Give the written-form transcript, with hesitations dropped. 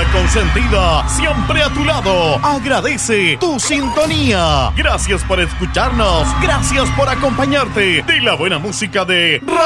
consentida, siempre a tu lado, agradece tu sintonía. Gracias por escucharnos, gracias por acompañarte de la buena música de